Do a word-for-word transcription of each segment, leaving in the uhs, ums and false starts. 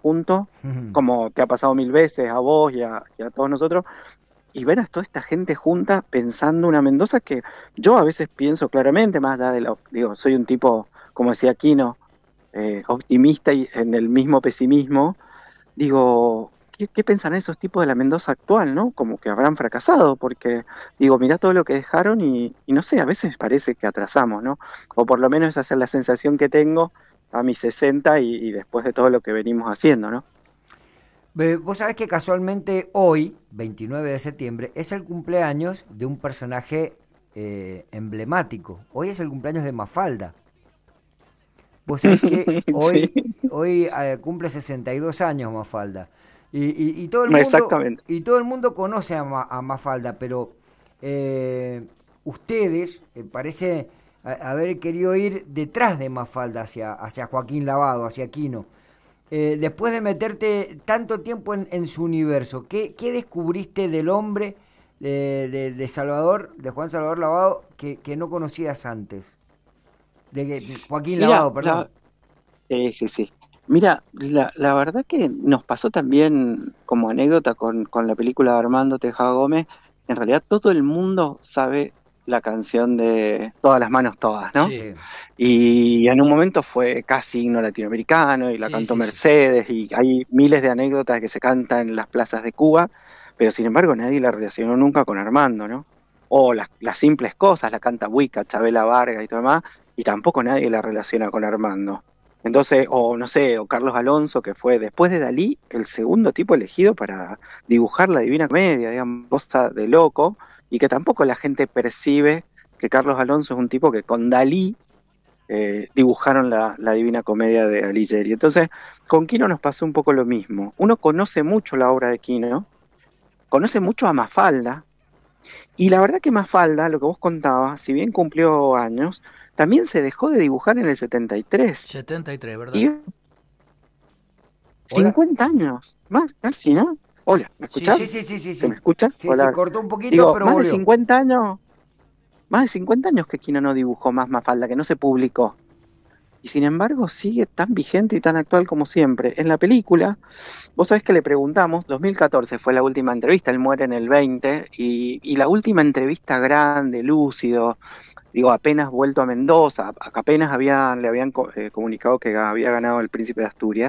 juntos, Ujú. como te ha pasado mil veces a vos y a, y a todos nosotros, y ver a toda esta gente junta pensando una Mendoza que yo a veces pienso claramente, más allá de lo, digo, soy un tipo, como decía Quino, eh, optimista y en el mismo pesimismo, digo, ¿qué, qué pensarán esos tipos de la Mendoza actual, no? Como que habrán fracasado, porque, digo, mirá todo lo que dejaron y, y no sé, a veces parece que atrasamos, ¿no? O por lo menos esa es la sensación que tengo a mis sesenta y, y después de todo lo que venimos haciendo, ¿no? Ve, Vos sabés que casualmente hoy, veintinueve de septiembre, es el cumpleaños de un personaje eh, emblemático. Hoy es el cumpleaños de Mafalda. Vos sabés que Sí, hoy, hoy eh, cumple sesenta y dos años Mafalda. Y, y, y todo el mundo, exactamente. y todo el mundo conoce a, Ma- a Mafalda, pero eh, ustedes eh, parece a- haber querido ir detrás de Mafalda hacia, hacia Joaquín Lavado, hacia Quino. Eh, después de meterte tanto tiempo en, en su universo, ¿qué, qué descubriste del hombre de, de, de Salvador, de Juan Salvador Lavado, que, que no conocías antes? De que- Joaquín Mira, Lavado, perdón. la, sí, sí, sí. Mira, la, la verdad que nos pasó también como anécdota con, con la película de Armando Tejada Gómez. En realidad todo el mundo sabe la canción de Todas las manos todas, ¿no? Sí, Sí. Y en un momento fue casi himno latinoamericano y la sí, cantó sí, sí. Mercedes y hay miles de anécdotas que se cantan en las plazas de Cuba, pero sin embargo nadie la relacionó nunca con Armando, ¿no? O las, las simples cosas, la canta Buica, Chabela Vargas y todo demás, y tampoco nadie la relaciona con Armando. Entonces, o no sé, o Carlos Alonso, que fue después de Dalí el segundo tipo elegido para dibujar la Divina Comedia, digamos, cosa de loco, y que tampoco la gente percibe que Carlos Alonso es un tipo que con Dalí eh, dibujaron la, la Divina Comedia de Alighieri. Entonces, con Quino nos pasó un poco lo mismo. Uno conoce mucho la obra de Quino, conoce mucho a Mafalda, y la verdad que Mafalda, lo que vos contabas, si bien cumplió años, también se dejó de dibujar en el setenta y tres. setenta y tres, ¿verdad? Y Hola. cincuenta años, más casi, ¿no? Hola, ¿me Sí, escuchás? sí, sí, sí, sí, ¿Se me sí. escucha? Sí, se Hola. cortó un poquito, Digo, pero más de volvió. cincuenta años, más de cincuenta años que Quino no dibujó más Mafalda, que no se publicó. Y sin embargo sigue tan vigente y tan actual como siempre. En la película, vos sabés que le preguntamos, dos mil catorce fue la última entrevista, él muere en el veinte, y, y la última entrevista grande, lúcido, digo, apenas vuelto a Mendoza, a- apenas habían, le habían co- eh, comunicado que había ganado el Príncipe de Asturias,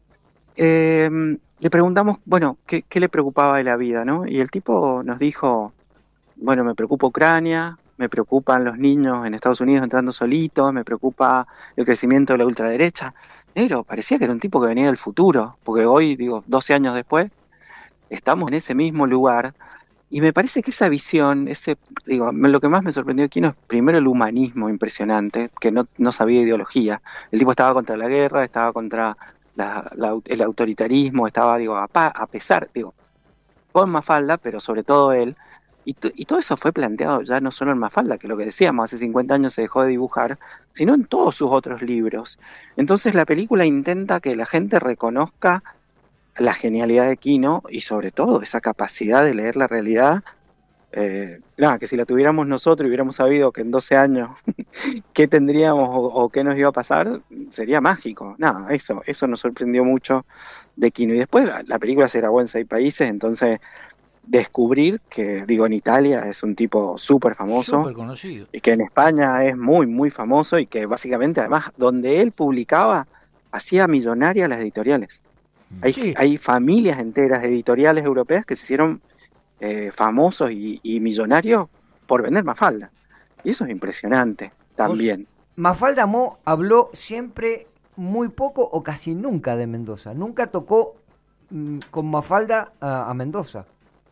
eh, le preguntamos, bueno, ¿qué, qué le preocupaba de la vida, ¿no? Y el tipo nos dijo, bueno, me preocupa Ucrania, me preocupan los niños en Estados Unidos entrando solitos, me preocupa el crecimiento de la ultraderecha. Negro, parecía que era un tipo que venía del futuro, porque hoy, digo, doce años después, estamos en ese mismo lugar, y me parece que esa visión, ese, digo, me- lo que más me sorprendió aquí no es primero el humanismo impresionante, que no, no sabía ideología. El tipo estaba contra la guerra, estaba contra la- la- el autoritarismo, estaba, digo, a, pa- a pesar, digo, con Mafalda, pero sobre todo él. Y, to- y todo eso fue planteado ya no solo en Mafalda, que lo que decíamos, hace cincuenta años se dejó de dibujar, sino en todos sus otros libros. Entonces la película intenta que la gente reconozca la genialidad de Quino y sobre todo esa capacidad de leer la realidad. Eh, nada, que si la tuviéramos nosotros y hubiéramos sabido que en doce años qué tendríamos o, o qué nos iba a pasar, sería mágico. Nada, eso, eso nos sorprendió mucho de Quino. Y después la, la película se grabó en seis países, entonces descubrir que, digo, en Italia es un tipo súper famoso Súper conocido. y que en España es muy, muy famoso y que básicamente, además, donde él publicaba, hacía millonarias las editoriales. Hay, Sí, hay familias enteras de editoriales europeas que se hicieron eh, famosos y, y millonarios por vender Mafalda. Y eso es impresionante vos, también. Mafalda Mo habló siempre muy poco o casi nunca de Mendoza. Nunca tocó mm, con Mafalda a, a Mendoza.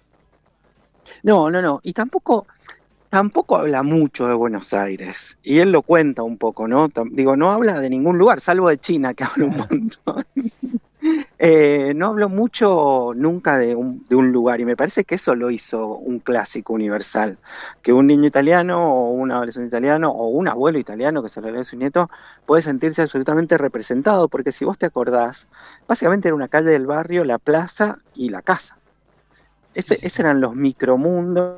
No, no, no. Y tampoco, tampoco habla mucho de Buenos Aires. Y él lo cuenta un poco, ¿no? Tam- Digo, no habla de ningún lugar, salvo de China, que habla un Claro. montón. Eh, no hablo mucho nunca de un, de un lugar y me parece que eso lo hizo un clásico universal, que un niño italiano o un adolescente italiano o un abuelo italiano que se lo lee a su nieto puede sentirse absolutamente representado, porque si vos te acordás, básicamente era una calle del barrio, la plaza y la casa. sí, Ese, sí, ese sí. eran los micromundos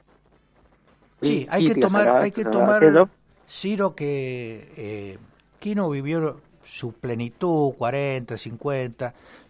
Sí, hay que políticas, tomar, ahora hay esto, que ahora tomar, aquello. Ciro, que eh, Quino vivió su plenitud, cuarenta, cincuenta.